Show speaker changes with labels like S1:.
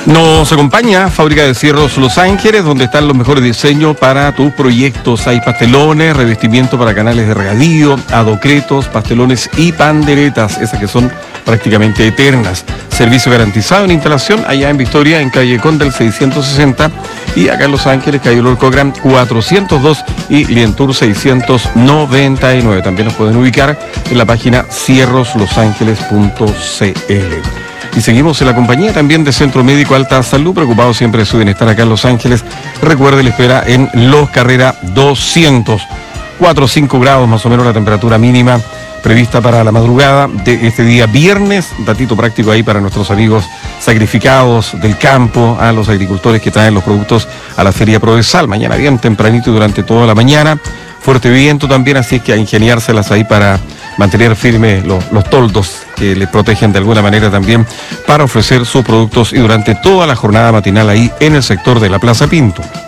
S1: Nos acompaña Fábrica de Cierros Los Ángeles, donde están los mejores diseños para tus proyectos. Hay pastelones, revestimiento para canales de regadío, adocretos, pastelones y panderetas, esas que son prácticamente eternas. Servicio garantizado en instalación allá en Victoria, en calle Condel 660, y acá en Los Ángeles, calle Lord Cochrane 402 y Lientour 699. También nos pueden ubicar en la página cierroslosangeles.cl. Y seguimos en la compañía también de Centro Médico Alta Salud, preocupado siempre de su bienestar acá en Los Ángeles. Recuerde, le espera en Los Carrera 200, 4 o 5 grados más o menos la temperatura mínima prevista para la madrugada de este día viernes. Datito práctico ahí para nuestros amigos sacrificados del campo, a los agricultores que traen los productos a la Feria Prodesal. Mañana bien tempranito y durante toda la mañana. Fuerte viento también, así es que a ingeniárselas ahí para mantener firmes los toldos que les protegen de alguna manera también para ofrecer sus productos y durante toda la jornada matinal ahí en el sector de la Plaza Pinto.